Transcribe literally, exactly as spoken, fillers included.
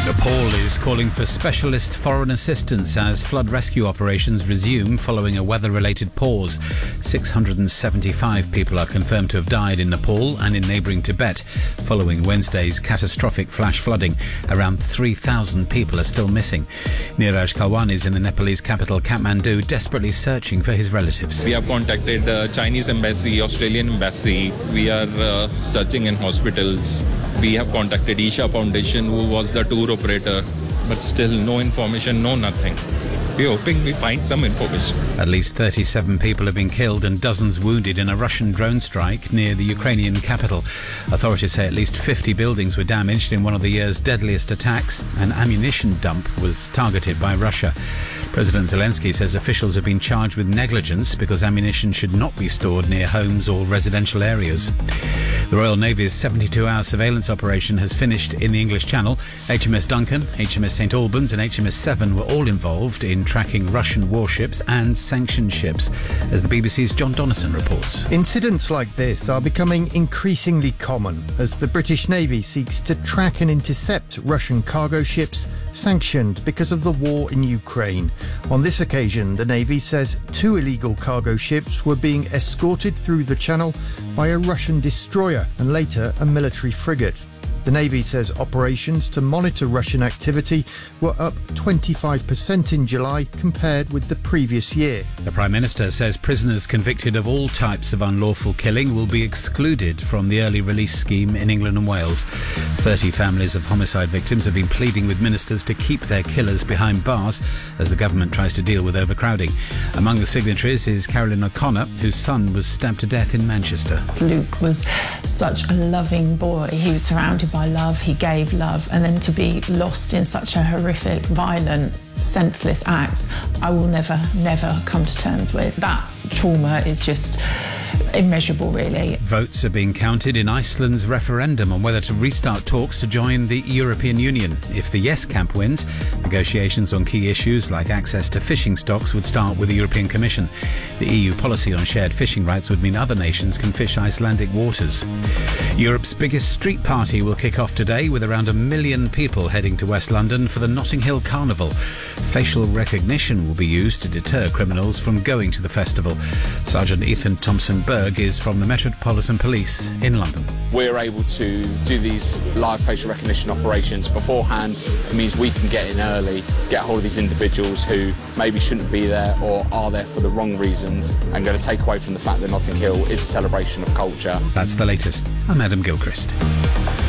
Nepal is calling for specialist foreign assistance as flood rescue operations resume following a weather-related pause. six hundred seventy-five people are confirmed to have died in Nepal and in neighbouring Tibet following Wednesday's catastrophic flash flooding. Around three thousand people are still missing. Neeraj Kalwan is in the Nepalese capital Kathmandu, desperately searching for his relatives. We have contacted uh, Chinese embassy, Australian embassy. We are uh, searching in hospitals. We have contacted Isha Foundation, who was the tour operator, but still no information, no nothing. We're hoping we find some information. At least thirty-seven people have been killed and dozens wounded in a Russian drone strike near the Ukrainian capital. Authorities say at least fifty buildings were damaged in one of the year's deadliest attacks. An ammunition dump was targeted by Russia. President Zelensky says officials have been charged with negligence because ammunition should not be stored near homes or residential areas. The Royal Navy's seventy-two hour surveillance operation has finished in the English Channel. H M S Duncan, H M S Saint Albans and H M S Seven were all involved in tracking Russian warships and sanctioned ships, as the B B C's John Donnison reports. Incidents like this are becoming increasingly common as the British Navy seeks to track and intercept Russian cargo ships sanctioned because of the war in Ukraine. On this occasion, the Navy says two illegal cargo ships were being escorted through the channel by a Russian destroyer and later a military frigate. The Navy says operations to monitor Russian activity were up twenty-five percent in July compared with the previous year. The Prime Minister says prisoners convicted of all types of unlawful killing will be excluded from the early release scheme in England and Wales. thirty families of homicide victims have been pleading with ministers to keep their killers behind bars as the government tries to deal with overcrowding. Among the signatories is Carolyn O'Connor, whose son was stabbed to death in Manchester. Luke was such a loving boy. He was surrounded by love, he gave love, and then to be lost in such a horrific, violent, senseless act, I will never, never come to terms with. That trauma is just immeasurable, really. Votes are being counted in Iceland's referendum on whether to restart talks to join the European Union. If the yes camp wins, negotiations on key issues like access to fishing stocks would start with the European Commission. The E U policy on shared fishing rights would mean other nations can fish Icelandic waters. Europe's biggest street party will kick off today with around a million people heading to West London for the Notting Hill Carnival. Facial recognition will be used to deter criminals from going to the festival. Sergeant Ethan Thompson-Berg is from the Metropolitan Police in London. We're able to do these live facial recognition operations beforehand. It means we can get in early, get hold of these individuals who maybe shouldn't be there or are there for the wrong reasons, and going to take away from the fact that Notting Hill is a celebration of culture. That's the latest. I'm Adam Gilchrist.